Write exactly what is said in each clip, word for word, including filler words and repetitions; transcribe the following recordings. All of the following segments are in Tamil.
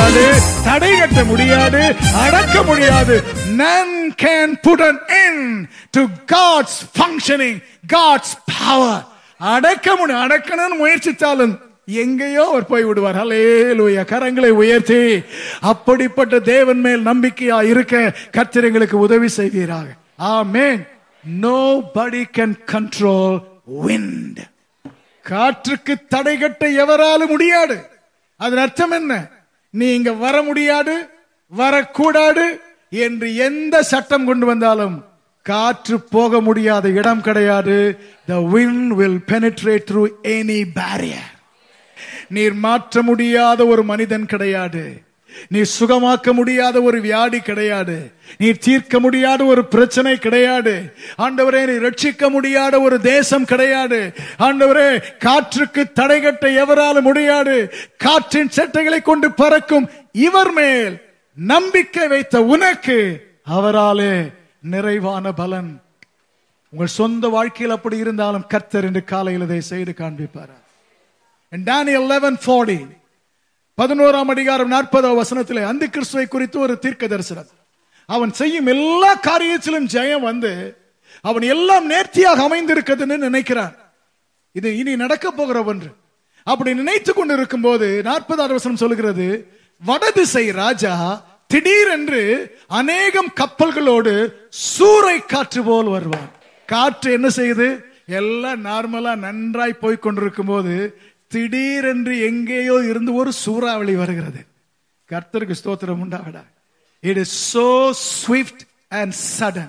முடியாது, தடை கட்ட முடியாது, அடக்க முடியாது. None can put an end to God's functioning, God's power. அடக்க முடியும். அடக்கணும்னு முயற்சித்தாலும் எங்கேயோ அவர் போய் விடுவார். ஹல்லேலூயா. கரங்களை உயர்த்தி அப்படிப்பட்ட தேவன் மேல் நம்பிக்கையா இருக்க கர்த்தர் எங்களுக்கு உதவி செய்வீராக. ஆமென். Nobody can control wind. காற்றுக்கு தடை கட்ட எவராலும் முடியாது. அதன் அர்த்தம் என்ன? நீ இங்க வர முடியாது, வரக்கூடாது என்று எந்த சட்டம் கொண்டு வந்தாலும் காற்று போக முடியாத இடம் கிடையாது. The wind will penetrate through any barrier. நீர் மாற்ற முடியாத ஒரு மனிதன் கிடையாது. நீ சுகமாக்க முடியாத ஒரு வியாதி கிடையாது. நீ தீர்க்க முடியாத ஒரு பிரச்சனை கிடையாது. ஆண்டவரே, நீ ரட்சிக்க முடியாத ஒரு தேசம் கிடையாது. ஆண்டவரே, காற்றுக்கு தடை கட்ட எவராலும் முடியாது. காற்றின் சட்டைகளை கொண்டு பறக்கும் இவர் மேல் நம்பிக்கை வைத்த உனக்கு அவராலே நிறைவான பலன். உங்கள் சொந்த வாழ்க்கையில் அப்படி இருந்தாலும் கர்த்தர் இன்று காலையில் இதை செய்து காண்பிப்பார். In Daniel eleven forty, பதினோராம் அதிகாரம் நாற்பதாம் வசனத்திலே அந்தி கிறிஸ்துவை குறித்து ஒரு தீர்க்க தரிசனம். அவன் செய்யும் எல்லா காரியத்திலும் ஜெயம் வந்து அவன் எல்லாம் நேர்த்தியாக அமைந்திருக்குதுன்னு நினைக்கிறான். இது இனி நடக்க போகிற ஒன்று. அப்படி நினைத்து கொண்டு இருக்கும் போது நாற்பதாம் வசனம் சொல்லுகிறது, வடதிசை ராஜா திடீரென்று அநேகம் கப்பல்களோடு சூறை காற்று போல் வருவான். காற்று என்ன செய்யுது? எல்லாம் நார்மலா நன்றாய் போய் கொண்டிருக்கும் போது திடீரென்று எங்கேயோ இருந்து ஒரு சூறாவளி வருகிறது. கர்த்தருக்கு ஸ்தோத்திரம் உண்டாகடா. It is so swift and sudden,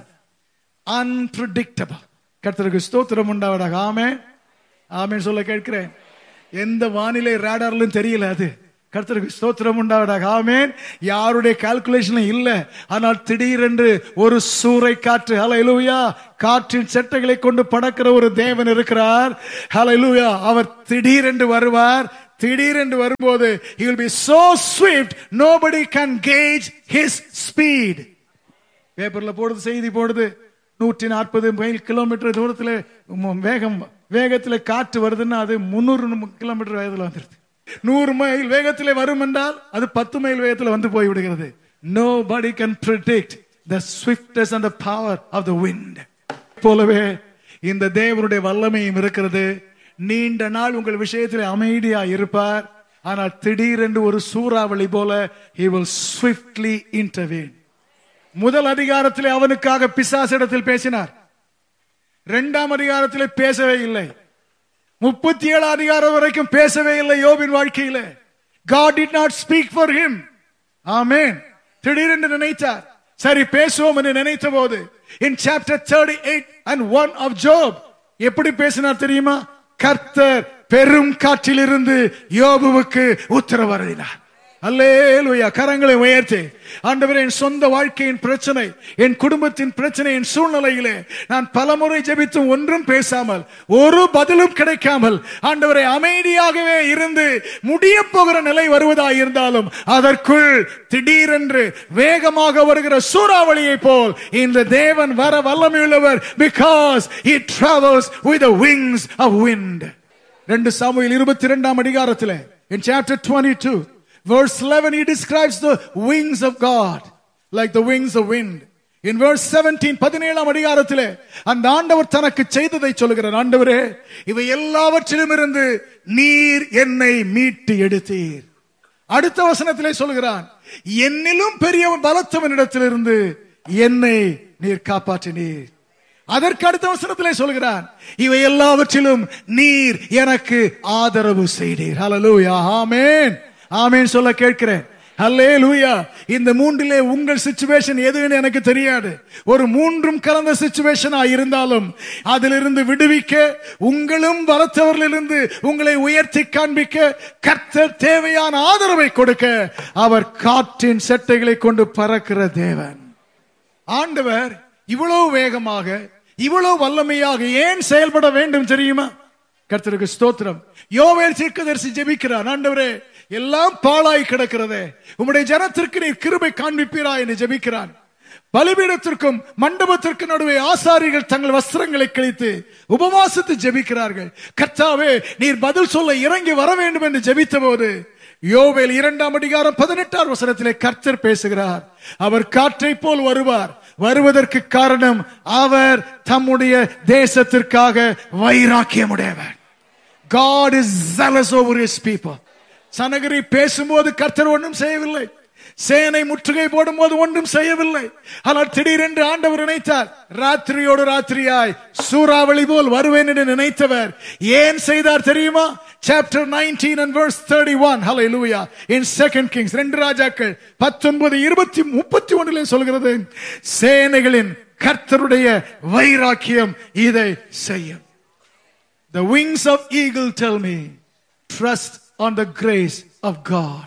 unpredictable. கர்த்தருக்கு ஸ்தோத்திரம் உண்டாகடா. ஆமென், ஆமென் சொல்ல கேட்கிறேன். எந்த வானிலை ரேடார்லும் தெரியல. அது கர்த்தருக்கு ஸ்தோத்திரம் உண்டாவதாக. ஆமென். யாருடைய கால்குலேஷனும் இல்ல. ஆனால் திடீரென்று ஒரு சூறை காற்று. ஹல்லேலூயா. காற்றின் சட்டைகளை கொண்டு பறக்கிற ஒரு தேவன் இருக்கிறார். ஹல்லேலூயா. அவர் திடீரென்று வருவார். திடீரென்று வரும்போது he will be so swift nobody can gauge his speed. பேப்பர்ல போடுது, செய்தி போடுது, நூற்றி நாற்பது மைல் கிலோமீட்டர் தூரத்தில் வேகம் வேகத்தில் காற்று வருதுன்னா அது முன்னூறு கிலோமீட்டர் வேகத்தில் வந்துருது. நூறு மைல் வேகத்திலே வரும் என்றால் அது பத்து மைல் வேகத்தில் வந்து போய் விடுகிறது. Nobody can predict the swiftness and the power of the wind. போலவே இந்த தேவனுடைய வல்லமையும் இருக்கிறது. நீண்ட நாள் உங்கள் விஷயத்தில் அமைதியா இருப்பார். ஆனால் திடீரென்று ஒரு சூறாவளி போல he will swiftly intervene. முதல் அதிகாரத்திலே அவனுக்காக பிசாசிடத்தில் பேசினார். இரண்டாம் அதிகாரத்திலே பேசவே இல்லை. முப்பத்தி ஏழு அதிகாரம் வரைக்கும் பேசவே இல்லை யோபின் வாழ்க்கையில. God did not speak for him. ஆமென். திடீரென்று நினைத்தார், சரி பேசுவோம் என்று நினைத்த போது in chapter thirty-eight and one of Job எப்படி பேசினார் தெரியுமா? கர்த்தர் பெரும் காற்றிலிருந்து யோபுவுக்கு உத்தரவு அருளினார். அல்லேலூயா. கரங்களை உயர்த்தி, ஆண்டவரே, என் சொந்த வாழ்க்கையின் பிரச்சனை, என் குடும்பத்தின் பிரச்சனை, என் சூழ்நிலையிலே நான் பலமுறை ஜெபித்தும் ஒன்றும் பேசாமல், ஒரு பதிலும் கிடைக்காமல், ஆண்டவரே, அமைதியாகவே இருந்து முடிய போகிற நிலை வருவதாக இருந்தாலும் அதற்குள் திடீரென்று வேகமாக வருகிற சூறாவளியை போல் இந்த தேவன் வர வல்லமையுள்ளவர். because he travels with the wings of wind. ரெண்டு சாமுவேல் இருபத்தி இரண்டாம் அதிகாரத்திலே in chapter twenty-two verse eleven he describes the wings of God like the wings of wind. In verse seventeen பதினேழாம் அதிகாரத்திலே அந்த ஆண்டவர் தனக்கு செய்ததை சொல்கிறார். ஆண்டவரே, இவை எல்லாவற்றிலும் இருந்து நீர் என்னை மீட்டு எடுத்தீர். அடுத்த வசனத்திலே சொல்கிறான், என்னிலும் பெரிய பலத்தவனிடத்திலிருந்து என்னை நீர் காப்பாற்றினீர். அதற்கு அடுத்த வசனத்திலே சொல்கிறான், இவை எல்லாவற்றிலும் நீர் எனக்கு ஆதரவு செய்தீர். ஹல்லேலூயா. ஆமென், ஆமென் சொல்ல கேட்கிறேன். ஹல்லேலூயா. இந்த மூன்றிலே உங்கள் சிச்சுவேஷன் எதுன்னு எனக்கு தெரியாது. ஒரு மூன்றும் கலந்த சிச்சுவேஷனா இருந்தாலும் அதிலிருந்து விடுவிக்க, உங்களும் பலத்தவர்களிலிருந்து உங்களை உயர்த்தி காண்பிக்க கர்த்தர் தேவையான ஆதரவை கொடுக்க அவர் காற்றின் சட்டைகளை கொண்டு பறக்கிற தேவன். ஆண்டவர் இவ்வளவு வேகமாக, இவ்வளவு வல்லமையாக ஏன் செயல்பட வேண்டும் தெரியுமா? கர்த்தருக்கு ஸ்தோத்திரம். யோவேல் தீர்க்கதரிசி ஜெபிக்கிறார், ஆண்டவரே, எல்லாம் பாழாய் கிடக்கிறதே, உம்முடைய ஜனத்திற்கு நீர் கிருபை காண்பிப்பீரா என்று ஜெபிக்கிறான். பலிபீடத்திற்கும் மண்டபத்திற்கு நடுவே ஆசாரிகள் தங்கள் வஸ்திரங்களை கிழித்து உபவாசித்து ஜெபிக்கிறார்கள். கர்த்தாவே, நீர் பதில் சொல்ல இறங்கி வர வேண்டும் என்று ஜெபித்த போது யோவேல் இரண்டாம் அதிகாரம் பதினெட்டாம் வசனத்திலே கர்த்தர் பேசுகிறார். அவர் காற்றை போல் வருவார். வருவதற்கு காரணம் அவர் தம்முடைய தேசத்திற்காக வைராக்கியமுடையவர். God is zealous over his people. சனகரி பேசும்போது கர்த்தர் ஒன்றும் செய்யவில்லை. சேனை முற்றுகை போடும் போது ஒன்றும் செய்யவில்லை. ஆனால் திடீரென்று ஆண்டவர் நினைத்தார், ராத்திரியோடு ராத்திரியாய் சூறாவளி போல் வருவேன் என்று நினைத்தவர் ஏன் செய்தார் தெரியுமா? Chapter nineteen and verse thirty-one. Hallelujah. In Second Kings, ரெண்டு ராஜாக்கள் பத்தொன்பது இருபத்தி முப்பத்தி ஒன்றிலே சொல்கிறது, சேனைகளின் கர்த்தருடைய வைராக்கியம் இதை செய்யும். The wings of eagle tell me, trust on the grace of God.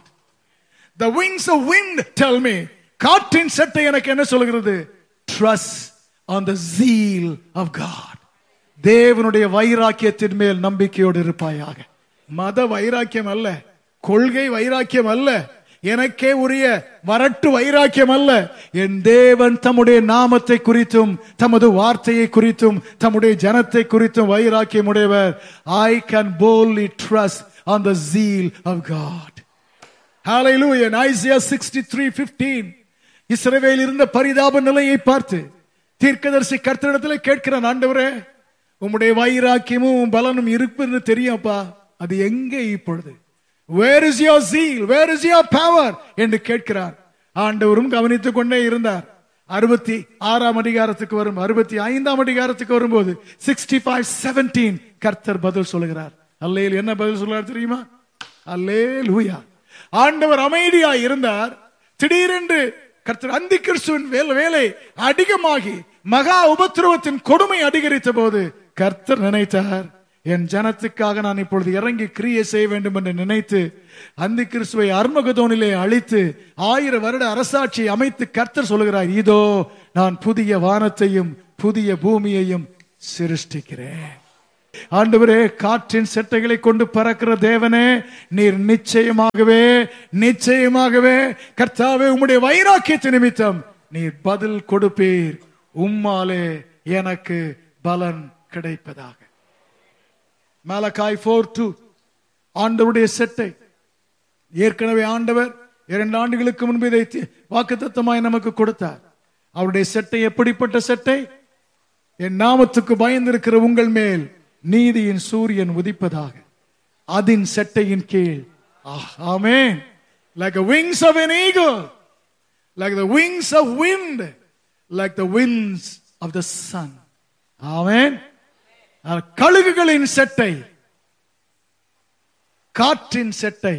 The wings of wind tell me, காற்றின் சட்டை எனக்கு என்ன சொல்கிறது? Trust on the zeal of God. தேவனுடைய வைராக்கியத்தின் மேல் நம்பிக்கையோடு இருப்பாயாக. மத வைராக்கியம் அல்ல, கொள்கை வைராக்கியம் அல்ல, எனக்கே உரிய வரட்டு வைராக்கியம் அல்ல. என் தேவன் தம்முடைய நாமத்தை குறித்தும் தமது வார்த்தையை குறித்தும் தம்முடைய ஜனத்தை குறித்தும் வைராக்கியம் உடையவர். I can boldly trust on the zeal of God. Hallelujah. In Isaiah sixty-three fifteen, இஸ்ரவேலில் இருந்த பரிதாப நிலையை பார்த்து தீர்க்கதரிசி கர்த்தரிடத்தில் கேட்கிறான், ஆண்டவரே உம்முடைய வைராக்கியமும் பலனும் இருப்பது தெரியும்ப்பா, அது எங்கே இப்பொழுது? Where is your zeal? Where is your power? என்று கேட்கிறார். ஆண்டவரும் கவனித்துக் கொண்டே இருந்தார். அறுபத்தி ஆறாம் அதிகாரத்துக்கு வரும் அறுபத்தி ஐந்தாம் அதிகாரத்துக்கு வரும்போது sixty-five seventeen கர்த்தர் பதில் சொல்லுகிறார். அல்லேலூயா. என்ன பதில் சொல்றார் தெரியுமா? அல்லேலூயா. ஆண்டவர் அமைதியாய் இருந்தார். திடீரென்று கர்த்தர் அந்தி கிறிஸ்துவின் வேலை அதிகமாகி மகா உபத்திரவத்தின் கொடுமை அதிகரித்த போது கர்த்தர் நினைத்தார், என் ஜனத்துக்காக நான் இப்பொழுது இறங்கி கிரியை செய்ய வேண்டும் என்று நினைத்து அந்தி கிறிஸ்துவை அர்மகதோனிலே அழித்து ஆயிரம் வருட அரசாட்சி அமைத்து கர்த்தர் சொல்லுகிறார், இதோ நான் புதிய வானத்தையும் புதிய பூமியையும் சிருஷ்டிக்கிறேன். ஆண்டவரே, காற்றின் செட்டைகளை கொண்டு பறக்கிற தேவனே, நீர் நிச்சயமாகவே நிச்சயமாகவே கர்த்தாவே உம்முடைய வைராக்கியத்தின் நிமித்தம் நீர் பதில் கொடுப்பீர். உம்மாலே எனக்கு பலன் கிடைப்பதாக. மலாக்காய் four two, ஆண்டவருடைய செட்டை ஏற்கனவே ஆண்டவர் இரண்டு ஆண்டுகளுக்கு முன்பு இதை வாக்குத்தத்தமாய் நமக்கு கொடுத்தார். அவருடைய செட்டை எப்படிப்பட்ட செட்டை? என் நாமத்துக்கு பயந்திருக்கிற உங்கள் மேல் நீதியின் சூரியன் உதிப்பதாக. அதின் செட்டையின் கீழ், ஆமென், like the wings of an eagle, like the wings of wind, like the winds of the sun. ஆமென். கழுகுகளின் செட்டை, காற்றின் செட்டை,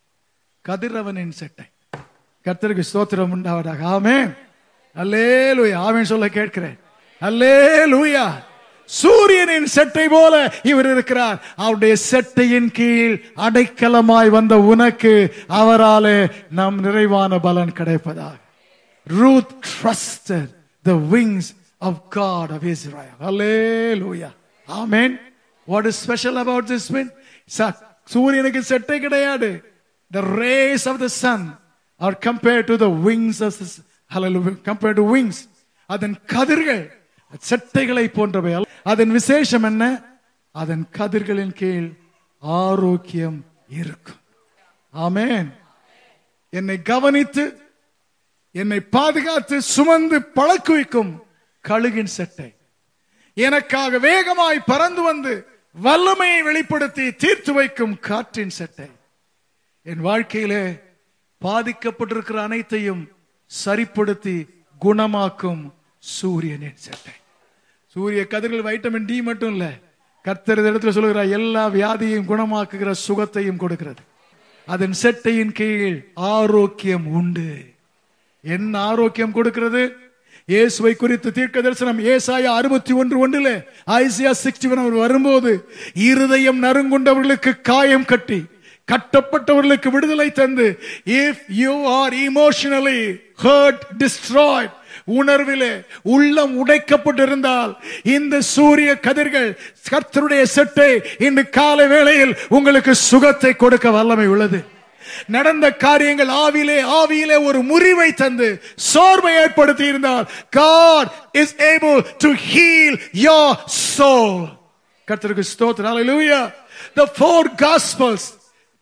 கதிரவனின் செட்டை. கர்த்தருக்கு ஸ்தோத்திரம் உண்டாவதாக. ஆமென். அல்லேலூயா. ஆமென் சொல்ல கேட்கிறேன். அல்லேலூயா. சூரியனின் செட்டை போல இவர் இருக்கிறார். அவருடைய செட்டையின் கீழ் அடைக்கலமாய் வந்த உனக்கு அவராலே நம் நிறைவான பலன் கிடைப்பதாக. Ruth trusted the wings of God of Israel. Hallelujah. Amen. What is special about this wind? சூரியனுக்கு செட்டை கிடையாது. The rays of the sun are compared to the wings of the, hallelujah, compared to wings. அதன் கதிர்கள் செட்டைகளை போன்றவை. அதன் விசேஷம் என்ன? அதன் கதிர்களின் கீழ் ஆரோக்கியம் இருக்கும். ஆமென். என்னை கவனித்து என்னை பாதுகாத்து சுமந்து பழக்குவிக்கும் கழுகின் செட்டை, எனக்காக வேகமாய் பறந்து வந்து வல்லமையை வெளிப்படுத்தி தீர்த்து வைக்கும் காற்றின் செட்டை, என் வாழ்க்கையிலே பாதிக்கப்பட்டிருக்கிற அனைத்தையும் சரிப்படுத்தி குணமாக்கும் சூரியனின் செட்டை. சூரிய கதிர்கள் வைட்டமின் டி மட்டும் இல்ல, கர்த்தர் இடத்துல சொல்லுகிறார், எல்லா வியாதியையும் குணமாக்குகிற சுகத்தையும் கொடுக்கிறது. அதன் செட்டையின் கீழ் ஆரோக்கியம் உண்டு. என்ன ஆரோக்கியம் கொடுக்கிறது? இயேசுவை குறித்து தீர்க்க தரிசனம் ஏசாயா அறுபத்தி ஒன்று ஒன்றிலே ஐசியா சிக்ஸ்டி ஒன் அவர் வரும்போது, இருதயம் நறுங்குண்டவர்களுக்கு காயம் கட்டி கட்டப்பட்டவர்களுக்கு விடுதலை தந்து, if you are emotionally hurt destroyed, உணர்விலே உள்ளம் உடைக்கப்பட்டிருந்தால் இந்த சூரிய கதிர்கள் கர்த்தருடைய செட்டை இன்று காலை வேளையில் உங்களுக்கு சுகத்தை கொடுக்க வல்லமை உள்ளது. நடந்த காரியங்கள் ஆவியிலே ஆவியிலே ஒரு முறிவை தந்து சோர்வை ஏற்படுத்தி இருந்தால், God is able to heal your soul. கர்த்தருக்கு ஸ்தோத்திரம். Hallelujah. The four gospels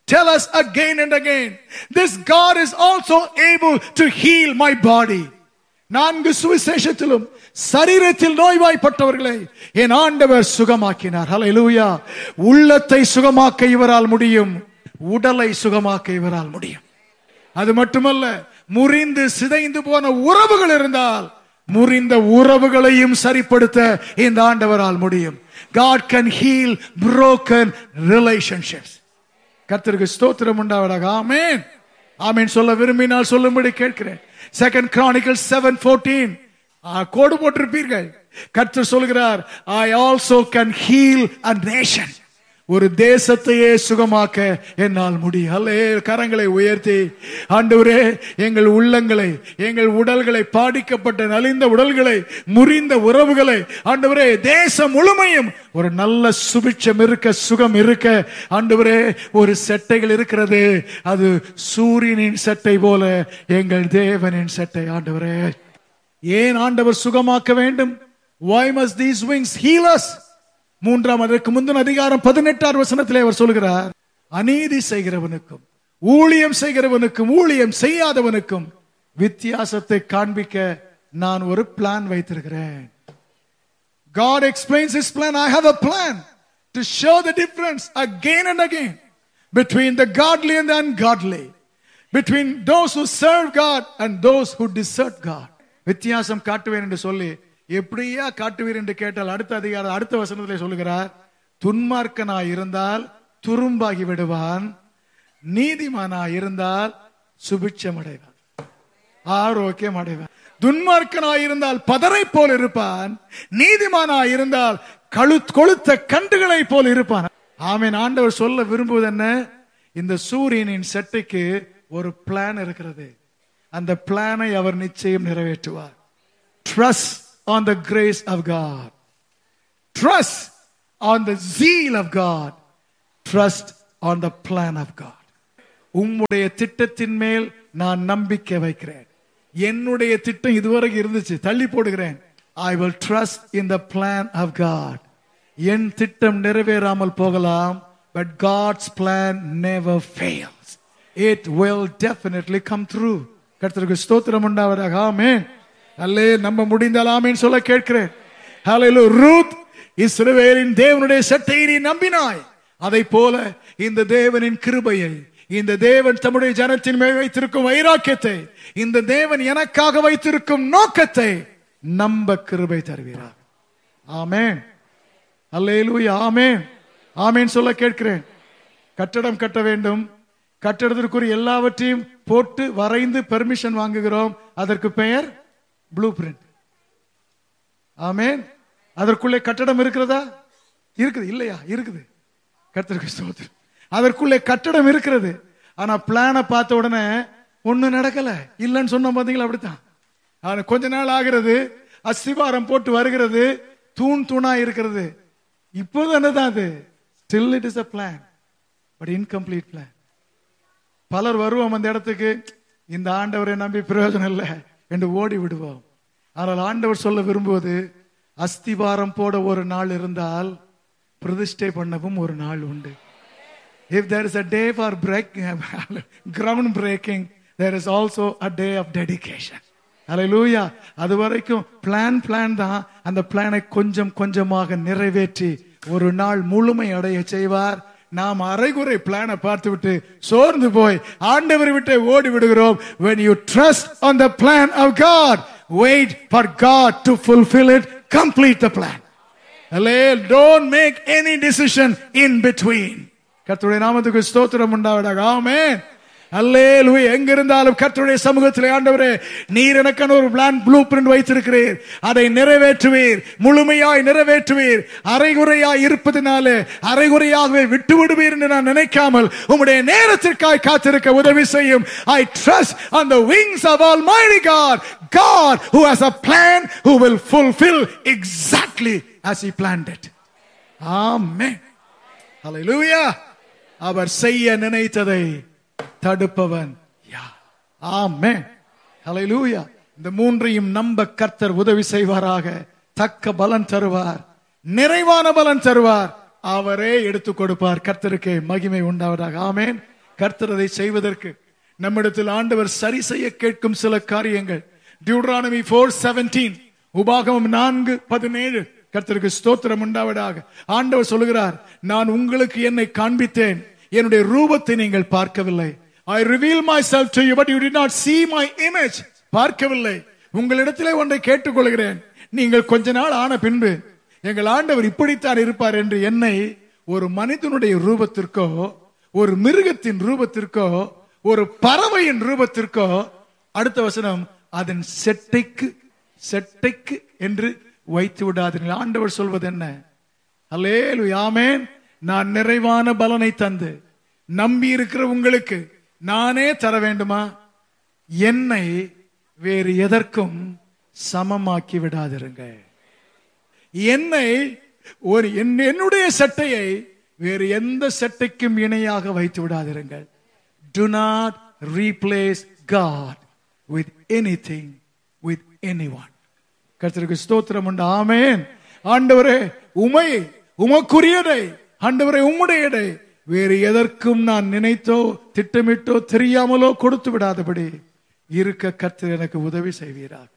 tell us again and again, this God is also able to heal my body. நான்கு சுவிசேஷத்திலும் சரீரத்தில் நோய்வாய்ப்பட்டவர்களை என் ஆண்டவர் சுகமாக்கினார். ஹல்லேலூயா. உள்ளத்தை சுகமாக்க இவரால் முடியும், உடலை சுகமாக்க இவரால் முடியும். அது மட்டுமல்ல, முறிந்து சிதைந்து போன உறவுகள் இருந்தால் முறிந்த உறவுகளையும் சரிப்படுத்த இந்த ஆண்டவரால் முடியும். God can heal broken relationships. கர்த்தருக்கு ஸ்தோத்திரம் உண்டாவதாக. ஆமென். ஆமென் சொல்ல விரும்பினால் சொல்லும்படி கேட்கிறேன். செகண்ட் Chronicles seven fourteen கோடு போட்டிருப்பீர்கள். கர்த்தர் சொல்கிறார், I also can heal a nation. ஒரு தேசத்தையே சுகமாக்க என்னால் முடியும். அல்லேலூயா. கரங்களை உயர்த்தி, ஆண்டவரே எங்கள் உள்ளங்களை, எங்கள் உடல்களை, பாதிக்கப்பட்ட நலிந்த உடல்களை, முறிந்த உறவுகளை, ஆண்டவரே தேசம் முழுமையும் ஒரு நல்ல சுபிட்சம் இருக்க, சுகம் இருக்க, ஆண்டவரே ஒரு செட்டைகள் இருக்கிறது, அது சூரியனின் செட்டை போல எங்கள் தேவனின் செட்டை. ஆண்டவரே ஏன் ஆண்டவர் சுகமாக்க வேண்டும்? Why must these wings heal us? மூன்றாம் அதற்கு முந்தின அதிகாரம் பதினெட்டாம் வசனத்திலே அவர் சொல்கிறார், அநீதி செய்கிறவனுக்கும் ஊழியம் செய்கிறவனுக்கும் ஊழியம் செய்யாதவனுக்கும் வித்தியாசத்தை காண்பிக்க நான் ஒரு பிளான் வைத்திருக்கிறேன். God explains his plan. I have a plan to show the difference again and again between the godly and the ungodly, between those who serve God and those who desert God. வித்தியாசம் காட்டுவேன் என்று சொல்லி எப்படியா காட்டுவீர் என்று கேட்டால் அடுத்த அதிகாரம் அடுத்த வசனத்திலே சொல்லுகிறார், துன்மார்க்கனாய் இருந்தால் துரும்பாகி விடுவான், நீதிமானாய் இருந்தால் சுபிட்சம் அடைவான், ஆரோக்கியம் அடைவான். துன்மார்க்கனாய் இருந்தால் பதரை போல் இருப்பான், நீதிமானாய் இருந்தால் கழு கொளுத்த கண்டுகளை போல் இருப்பான். ஆமென். ஆண்டவர் சொல்ல விரும்புவது என்ன? இந்த சூரியனின் செட்டைக்கு ஒரு பிளான் இருக்கிறது. அந்த பிளானை அவர் நிச்சயம் நிறைவேற்றுவார். Trust on the grace of God. Trust on the zeal of God. Trust on the plan of God. உம்முடைய திட்டத்தின் மேல் நான் நம்பிக்கை வைக்கிறேன். என்னுடைய திட்டம் இதுவரை இருந்துச்சு, தள்ளி போடுகிறேன். I will trust in the plan of God. என் திட்டம் நிறைவேறாமல் போகலாம், but God's plan never fails. It will definitely come through. கர்த்தருக்கு ஸ்தோத்திரம் உண்டாவதாக. ஆமென். அல்லே நம்ம முடிந்தால் ஆமென் சொல்ல கேட்கிறேன். ஹல்லேலூயா. ரூத் இஸ்ரவேலின் தேவனுடைய சட்டையை நம்பினாய். அதை போல இந்த தேவனின் கிருபையை, இந்த தேவன் தம்முடைய ஜனத்தின் மேல் வைத்திருக்கும் வைராக்கியத்தை, இந்த தேவன் எனக்காக வைத்திருக்கும் நோக்கத்தை நம்ப கிருபை தருவீரார். ஆமென். அல்லேலூயா. ஆமென். ஆமென் சொல்ல கேட்கிறேன். கட்டடம் கட்ட வேண்டும். கட்டடத்திற்குரிய எல்லாவற்றையும் போட்டு வரைந்து பெர்மிஷன் வாங்குகிறோம். அதற்கு பெயர் ப்ளூ பிரிண்ட். ஆமென். அதற்குள்ளே கட்டடம் இருக்கிறதா? இருக்குது. இல்லையா? இருக்குது. கர்த்தருக்கு ஸ்தோத்திரம். அதற்குள்ளே கட்டடம் இருக்கிறது. ஆனா பிளானை பார்த்த உடனே ஒண்ணு நடக்கல, இல்லைன்னு சொன்ன பாத்தீங்களா? அப்படித்தான். ஆனா கொஞ்ச நாள் ஆகிறது, அஸ்திவாரம் போட்டு வருகிறது, தூண் தூணா இருக்கிறது. இப்போது என்னதான் அது? Still it is a plan, but incomplete plan. பலர் வருவோம் அந்த இடத்துக்கு, இந்த ஆண்டவரை நம்பி பிரயோஜனம் இல்லை என்று ஓடி விடுவோம். ஆனால் ஆண்டவர் சொல்ல விரும்புவது, அஸ்திவாரம் போட ஒரு நாள் இருந்தால் பிரதிஷ்டை பண்ணவும் ஒரு நாள் உண்டு. If there is a day for break, ground breaking, there is also a day of dedication. Hallelujah. அது வரைக்கும் பிளான் பிளான் தான். அந்த பிளானை கொஞ்சம் கொஞ்சமாக நிறைவேற்றி ஒரு நாள் முழுமை அடைய செய்வார். நாம் அரைகுறை பிளானை பார்த்து விட்டு சோர்ந்து போய் ஆண்டவரை விட்டு ஓடி விடுகிறோம். When you trust on the plan of God, wait for God to fulfill it, complete the plan. Hallelujah. Don't make any decision in between. கர்த்தருடைய நாமத்துக்கு ஸ்தோத்திரம் உண்டாவதாக. ஆமென். அல்லேலூயா. எங்க இருந்தாலும் கர்த்தருடைய சமூகத்திலே, ஆண்டவரே நீர் எனக்கான ஒரு பிளான் ப்ளூ பிரிண்ட் வைத்திருக்கிறீர், அதை நிறைவேற்றுவீர், முழுமையாய் நிறைவேற்றுவீர். அரைகுறையாய் இருப்பதினாலே அரைகுறையாகவே விட்டு விடுவீர் என்று நான் நினைக்காமல் உம்முடைய நேரத்திற்காய் காத்திருக்க உதவி செய்யும். I trust on the wings of Almighty God, God who has a plan, who will fulfill exactly as he planned it. Amen. Hallelujah. அவர் செய்ய நினைத்ததை தடுப்பவன் யார்? ஆமென். ஹல்லேலூயா. இந்த மூன்றையும் நம்ப கர்த்தர் உதவி செய்வாராக. தக்க பலன் தருவார், நிறைவான பலன் தருவார், அவரே எடுத்துக் கொடுப்பார். கர்த்தருக்கு மகிமை உண்டாவதாக. ஆமென். கர்த்தர் அதை செய்வதற்கு நம்மிடத்தில் ஆண்டவர் சரி செய்ய கேட்கும் சில காரியங்கள். டியூட்ரானமி நான்கு பதினேழு, உபாகமம் நான்கு பதினேழு. கர்த்தருக்கு ஸ்தோத்திரம் உண்டாவதாக. ஆண்டவர் சொல்லுகிறார், நான் உங்களுக்கு என்னை காண்பித்தேன், என்னுடைய ரூபத்தை நீங்கள் பார்க்கவில்லை. I reveal myself to you but you did not see my image. பார்க்கவில்லை. உங்களிடத்திலே ஒன்றை கேட்டுக்கொள்கிறேன், நீங்கள் கொஞ்ச நாள் ஆன பின்பு எங்கள் ஆண்டவர் இப்படித்தான் இருப்பார் என்று என்னை ஒரு மனிதனுடைய ரூபத்திற்கோ, ஒரு மிருகத்தின் ரூபத்திற்கோ, ஒரு பறவையின் ரூபத்திற்கோ, அடுத்த வசனம் அதன் செட்டைக்கு செட்டைக்கு என்று வைத்து விடாதீர்கள். ஆண்டவர் சொல்வது என்ன? அல்லேலூயா, ஆமென். நான் நிறைவான பலனை தந்து நம்பி இருக்கிற உங்களுக்கு நானே தர வேண்டுமா? என்னை வேறு எதற்கும் சமமாக்கி விடாதிருங்க. என்னை ஒரு என்னுடைய சட்டையை வேறு எந்த சட்டைக்கும் இணையாக வைத்து விடாதிருங்கள். Do not replace God with anything, with anyone. கர்த்தருக்கு ஸ்தோத்திரம் உண்டு. ஆமென். ஆண்டவரே, உமை உமக்குரியதை, ஆண்டவரே உம்முடையதை வேறு எதற்கும் நான் நினைத்தோ திட்டமிட்டோ தெரியாமலோ கொடுத்து விடாதபடி இருக்க கர்த்தர் எனக்கு உதவி செய்வீரார்.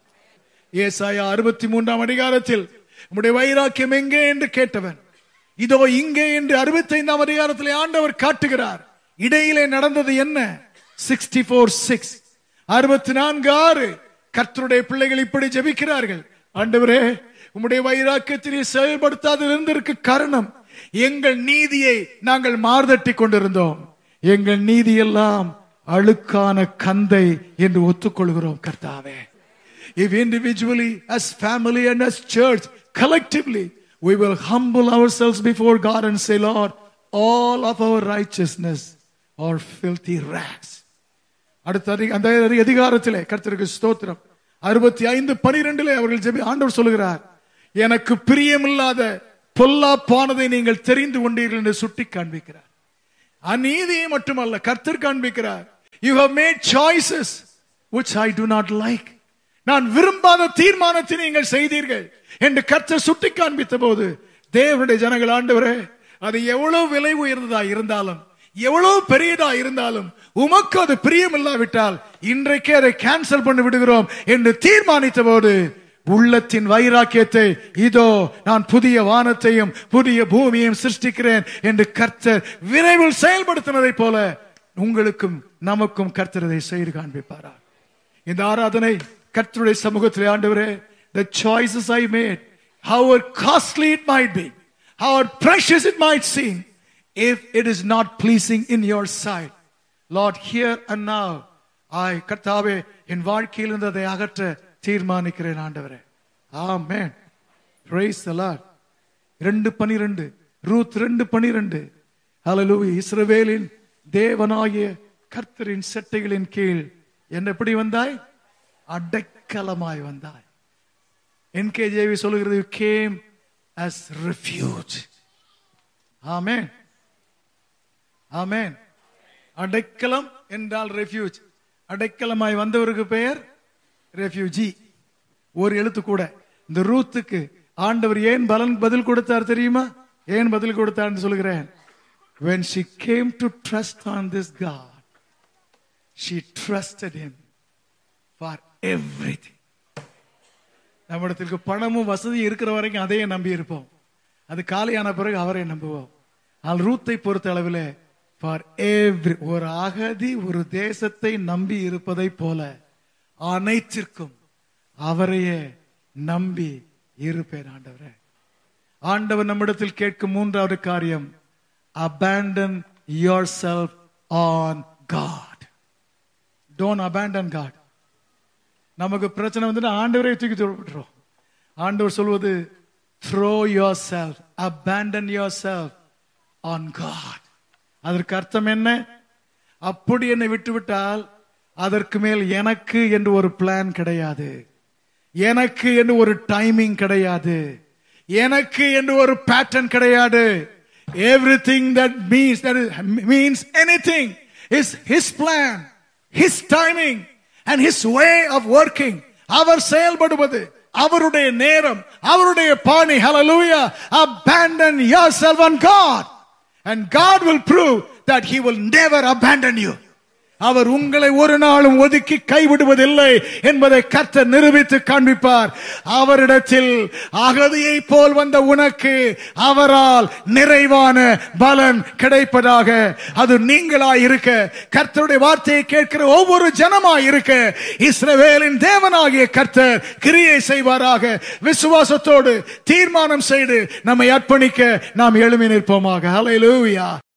ஏசாயா அறுபத்தி மூன்றாம் அதிகாரத்தில் உம்முடைய வைராக்கியம் எங்கே என்று கேட்டவன் இதோ இங்கே என்று அறுபத்தி ஐந்தாம் அதிகாரத்தில் ஆண்டவர் காட்டுகிறார். இடையிலே நடந்தது என்ன? சிக்ஸ்டி போர் சிக்ஸ் அறுபத்தி நான்கு ஆறு. கர்த்தருடைய பிள்ளைகள் இப்படி ஜெபிக்கிறார்கள், ஆண்டவரே உம்முடைய வைராக்கியத்தினை செயல்படுத்தாது இருந்திருக்கு காரணம் எங்கள் நீதியை நாங்கள் மார்தட்டி கொண்டிருந்தோம், எங்கள் நீதி எல்லாம் அழுக்கான கந்தை என்று ஒத்துக்கொள்கிறோம் கர்த்தாவே. If individually, as family and as church, collectively, we will humble ourselves before God and say, Lord, all of our righteousness are filthy rags. அடுத்த அந்த அதிகாரத்திலே கர்த்தருக்கு ஸ்தோத்திரம் அறுபத்தி ஐந்து பனிரெண்டிலே அவர்கள் ஜெபி ஆண்டவர் சொல்லுகிறார், எனக்கு பிரியமில்லாத பொல்லாப்பானதை நீங்கள் தெரிந்து கொண்டீர்கள் என்று சுட்டி காண்பிக்கிறார். அநீதியை மட்டுமல்ல கர்த்தர் காண்பிக்கிறார். You have made choices which I do not like. நான் விரும்பாத தீர்மானத்தை நீங்கள் செய்தீர்கள் என்று கர்த்தர் சுட்டி காண்பித்த போது தேவனுடைய ஜனங்கள், ஆண்டவரே அது எவ்வளவு விலை உயர்ந்ததா இருந்தாலும், எவ்வளவு பெரியதா இருந்தாலும், உமக்கு அது பிரியம் இல்லாவிட்டால் இன்றைக்கே அதை கேன்சல் பண்ணி விடுகிறோம் என்று தீர்மானித்த போது உள்ளத்தின் வைராக்கியத்தை, இதோ நான் புதிய வானத்தையும் புதிய பூமியையும் சிருஷ்டிக்கிறேன் என்று கர்த்தர் விரைவில் செயல்படுத்தினதை போல உங்களுக்கும் நமக்கும் கர்த்தர் அதை செய்து காண்பிப்பாரா. இந்த ஆராதனை கர்த்தருடைய சமூகத்திலே, ஆண்டவரே, the choices I made, however costly it might be, however precious it might seem, if it is not pleasing in your sight, Lord, here and now I, கர்த்தாவே, என் வாழ்க்கையில் இருந்ததை அகற்ற தீர்மானிக்கிறேன் ஆண்டவரே. ஆமென். Praise the Lord. ரெண்டு பனிரெண்டு, ரூத் ரெண்டு பனிரெண்டு. ஹல்லேலூயா. இஸ்ரவேலின் தேவனாகிய கர்த்தரின் செட்டைகளின் கீழ் என்ன எப்படி வந்தாய்? அடைக்கலமாய் வந்தாய். என்கேஜேவி சொல்லுகிறது, you came as refuge. ஆமென். ஆமென். அடைக்கலம் என்றால் ரெஃப்யூஜ். அடைக்கலமாய் வந்தவருக்கு பெயர் ரெஃப்யூஜி. ஒரு எழுத்து கூட. இந்த ரூத்துக்கு ஆண்டவர் ஏன் பலன் பதில் கொடுத்தார் தெரியுமா? ஏன் பதில் கொடுத்தார் சொல்கிறேன். When she came to trust on this God, she trusted him for everything. நம்மிடத்திற்கு பணமும் வசதி இருக்கிற வரைக்கும் அதையே நம்பி இருப்போம். அது காலியான பிறகு அவரை நம்புவோம். ஆனால் ரூத்தை பொறுத்த அளவில் ஃபார் எவ்ரி, ஒரு அகதி ஒரு தேசத்தை நம்பி இருப்பதை போல அனைத்திற்கும் அவரையே நம்பி இருப்பேன் ஆண்டவரே. ஆண்டவர் நம்மிடத்தில் கேட்கும் மூன்றாவது காரியம், abandon yourself on God. Don't abandon God. நமக்கு பிரச்சனை வந்து ஆண்டவரை தூக்கி விட்டுறோம். ஆண்டவர் சொல்வது, throw yourself, abandon yourself on God. அதற்கு அர்த்தம் என்ன? அப்படி என்னை விட்டுவிட்டால் அதற்கு மேல் எனக்கு என்று ஒரு பிளான் கிடையாது, எனக்கு என்று ஒரு டைமிங் கிடையாது, எனக்கு என்று ஒரு பேட்டர்ன் கிடையாது. Everything that means that is, means anything is his plan, his timing and his way of working. அவர் செயல்படுவது, அவருடைய நேரம், அவருடைய பாணி. Hallelujah. Abandon yourself on God and God will prove that he will never abandon you. அவர் உங்களை ஒரு நாளும் ஒதுக்கி கைவிடுவதில்லை என்பதை கர்த்தர் நிரூபித்து காண்பிப்பார். அவரிடத்தில் அகதியை போல் வந்த உனக்கு அவரால் நிறைவான பலன் கிடைப்பதாக. அது நீங்களாய் இருக்க, கர்த்தருடைய வார்த்தையை கேட்கிற ஒவ்வொரு ஜனமாய் இருக்க இஸ்ரவேலின் தேவனாகிய கர்த்தர் கிரியை செய்வாராக. விசுவாசத்தோடு தீர்மானம் செய்து நம்மை அர்ப்பணிக்க நாம் எழும்பி நிற்போமாக. ஹல்லேலூயா.